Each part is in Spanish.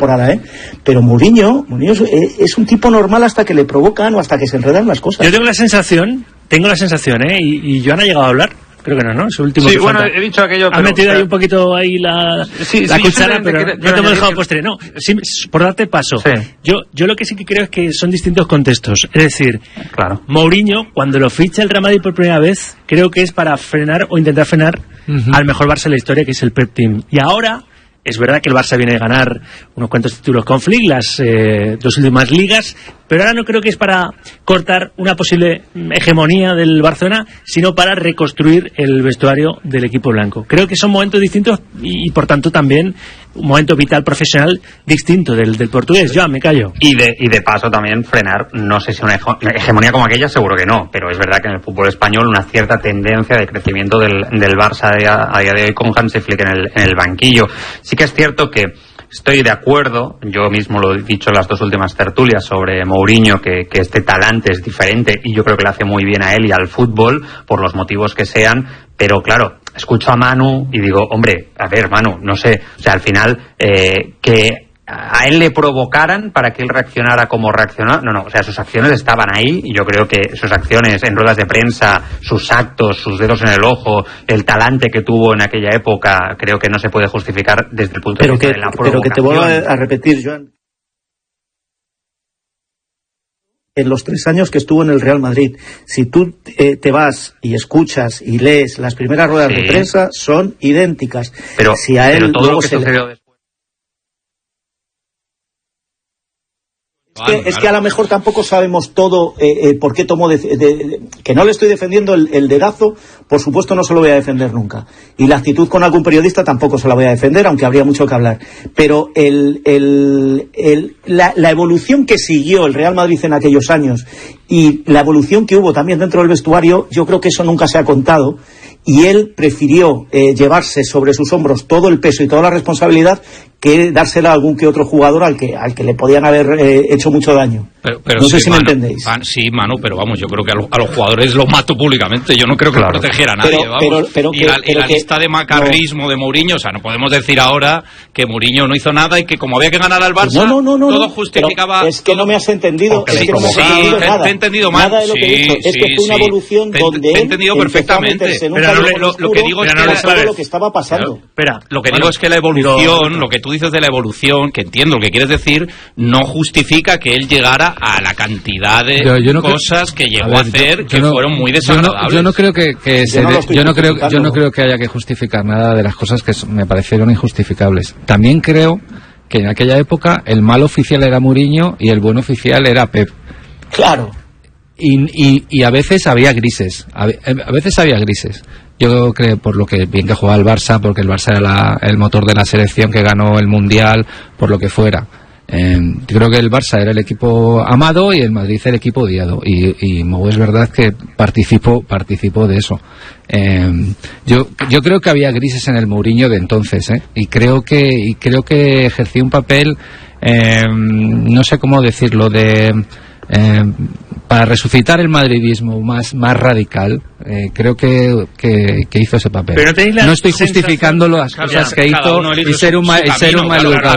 temporada, pero Mourinho es un tipo normal hasta que le provocan o hasta que se enredan las cosas. Yo tengo la sensación, y Joan ha llegado a hablar. Creo que no, es el último. Sí, que bueno, falta. he dicho aquello. Has metido ahí un poquito ahí la cuchara, pero no te hemos dejado postre. No, sí, por darte paso. Sí. Yo lo que sí que creo es que son distintos contextos. Es decir, claro, Mourinho, cuando lo ficha el Real Madrid por primera vez, creo que es para frenar o intentar frenar al mejor Barça de la historia, que es el Pep Team. Y ahora, es verdad que el Barça viene a ganar unos cuantos títulos con Flick, las 2 últimas ligas, pero ahora no creo que es para cortar una posible hegemonía del Barcelona, sino para reconstruir el vestuario del equipo blanco. Creo que son momentos distintos y por tanto también un momento vital profesional distinto del portugués. Joan, me callo. Y de paso también frenar, no sé si una hegemonía como aquella, seguro que no, pero es verdad que en el fútbol español una cierta tendencia de crecimiento del Barça a día de hoy con Hansi Flick en el banquillo. Sí que es cierto que estoy de acuerdo, yo mismo lo he dicho en las 2 últimas tertulias sobre Mourinho, que este talante es diferente y yo creo que le hace muy bien a él y al fútbol, por los motivos que sean, pero claro, escucho a Manu y digo, hombre, a ver, Manu, no sé, o sea, al final, que a él le provocaran para que él reaccionara como reaccionó. No, o sea, sus acciones estaban ahí y yo creo que sus acciones en ruedas de prensa, sus actos, sus dedos en el ojo, el talante que tuvo en aquella época, creo que no se puede justificar desde el punto de vista de la provocación. Pero que te vuelvo a repetir, Joan, en los 3 años que estuvo en el Real Madrid, si tú te vas y escuchas y lees las primeras ruedas de prensa, son idénticas. Pero, si a él pero todo lo que sucedió después. Es que a lo mejor tampoco sabemos todo por qué tomó que no le estoy defendiendo el dedazo, por supuesto no se lo voy a defender nunca, y la actitud con algún periodista tampoco se la voy a defender, aunque habría mucho que hablar, pero la evolución que siguió el Real Madrid en aquellos años y la evolución que hubo también dentro del vestuario, yo creo que eso nunca se ha contado, y él prefirió llevarse sobre sus hombros todo el peso y toda la responsabilidad que dársela a algún que otro jugador al que le podían haber hecho mucho daño. Pero no sé sí, si Manu, me entendéis. Sí, Manu, pero vamos, yo creo que a los jugadores los mato públicamente. Yo no creo que lo protegiera a nadie, vamos. Y la lista de macabrismo de Mourinho, o sea, no podemos decir ahora que Mourinho no hizo nada y que como había que ganar al Barça, todo justificaba. Es que no me has entendido. Es que no me has entendido nada. Te he entendido mal. Nada de lo que he dicho. Es que fue una evolución donde te he entendido perfectamente. Lo que digo es que lo que estaba pasando. Espera, lo que digo es que la evolución, lo que tú dices de la evolución, que entiendo lo que quieres decir, no justifica que él llegara a la cantidad de cosas que llegó a hacer que fueron muy desagradables. Yo no creo yo no creo que haya que justificar nada de las cosas que me parecieron injustificables. También creo que en aquella época el mal oficial era Mourinho y el buen oficial era Pep. Claro. Y a veces había grises. A veces había grises. Yo creo por lo que bien que jugaba el Barça, porque el Barça era el motor de la selección que ganó el Mundial, por lo que fuera. Yo creo que el Barça era el equipo amado y el Madrid el equipo odiado. Y Mou es verdad que participó de eso. Yo creo que había grises en el Mourinho de entonces, y creo que ejerció un papel, no sé cómo decirlo, para resucitar el madridismo más radical. Creo que hizo ese papel. Pero no estoy justificando las cosas que hizo y ser un mal educado.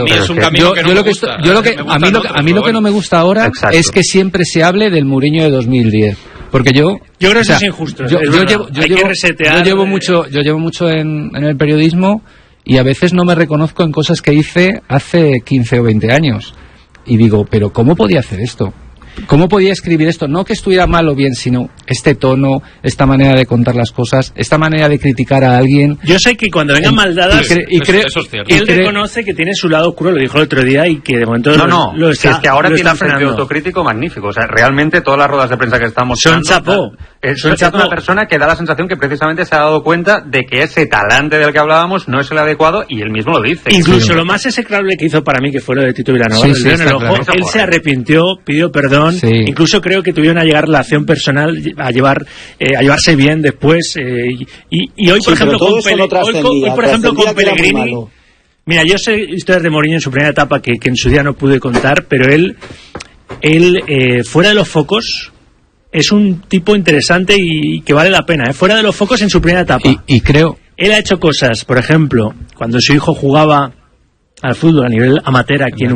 A mí lo que no me gusta ahora es que siempre se hable del Mourinho de 2010. Porque yo creo que eso es injusto. Yo llevo mucho en el periodismo y a veces no me reconozco en cosas que hice hace 15 o 20 años. Y digo, pero ¿cómo podía hacer esto? ¿Cómo podía escribir esto? No que estuviera mal o bien, sino este tono, esta manera de contar las cosas, esta manera de criticar a alguien. Yo sé que cuando vengan maldadas, él reconoce que tiene su lado oscuro, lo dijo el otro día, y que de momento lo está. Es que ahora tiene un frente autocrítico magnífico. O sea, realmente todas las ruedas de prensa que estamos son chapó. Es una persona que da la sensación que precisamente se ha dado cuenta de que ese talante del que hablábamos no es el adecuado, y él mismo lo dice. Incluso lo más execrable que hizo para mí, que fue lo de Tito Vilanova, él se arrepintió, pidió perdón. Sí. Incluso creo que tuvieron a llegar relación personal, a llevarse bien después, y hoy, por ejemplo, con Pellegrini. Mira, yo sé historias de Mourinho en su primera etapa que en su día no pude contar, pero él fuera de los focos es un tipo interesante y que vale la pena, fuera de los focos en su primera etapa. Y creo... Él ha hecho cosas, por ejemplo, cuando su hijo jugaba al fútbol a nivel amateur aquí en